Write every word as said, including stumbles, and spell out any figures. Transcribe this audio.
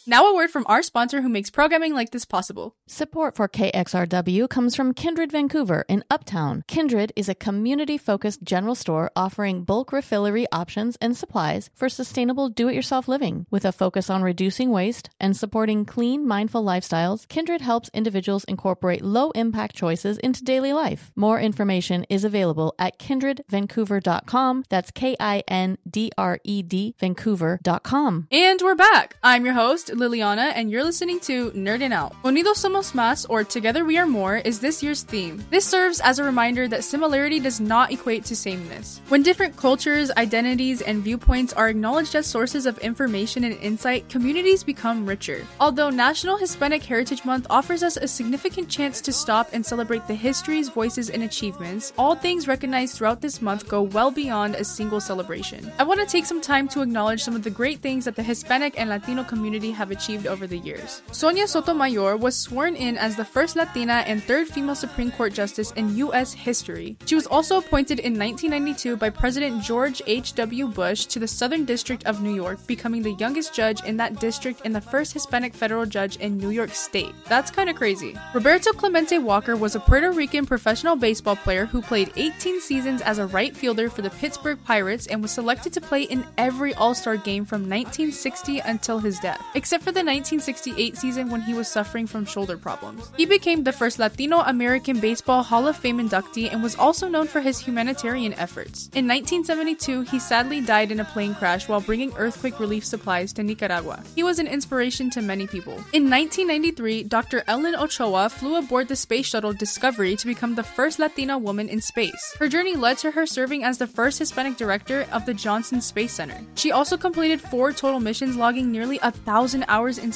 Now a word from our sponsor who makes programming like this possible. Support for K X R W comes from Kindred Vancouver in Uptown. Kindred is a community-focused general store offering bulk refillery options and supplies for sustainable do-it-yourself living. With a focus on reducing waste and supporting clean, mindful lifestyles, Kindred helps individuals incorporate low-impact choices into daily life. More information is available at kindred vancouver dot com. That's K I N D R E D Vancouver dot com. And we're back. I'm your host, Liliana, and you're listening to Nerdin' Out. Unidos Somos Más, or Together We Are More, is this year's theme. This serves as a reminder that similarity does not equate to sameness. When different cultures, identities, and viewpoints are acknowledged as sources of information and insight, communities become richer. Although National Hispanic Heritage Month offers us a significant chance to stop and celebrate the histories, voices, and achievements, all things recognized throughout this month go well beyond a single celebration. I want to take some time to acknowledge some of the great things that the Hispanic and Latino community have achieved over the years. Sonia Sotomayor was sworn in as the first Latina and third female Supreme Court Justice in U S history. She was also appointed in nineteen ninety-two by President George H W Bush to the Southern District of New York, becoming the youngest judge in that district and the first Hispanic federal judge in New York State. That's kind of crazy. Roberto Clemente Walker was a Puerto Rican professional baseball player who played eighteen seasons as a right fielder for the Pittsburgh Pirates and was selected to play in every All-Star game from nineteen sixty until his death, except for the nineteen sixty-eight season when he was suffering from shoulder problems. He became the first Latino American Baseball Hall of Fame inductee and was also known for his humanitarian efforts. In nineteen seventy-two, he sadly died in a plane crash while bringing earthquake relief supplies to Nicaragua. He was an inspiration to many people. In nineteen ninety-three, Doctor Ellen Ochoa flew aboard the space shuttle Discovery to become the first Latina woman in space. Her journey led to her serving as the first Hispanic director of the Johnson Space Center. She also completed four total missions, logging nearly a thousand hours in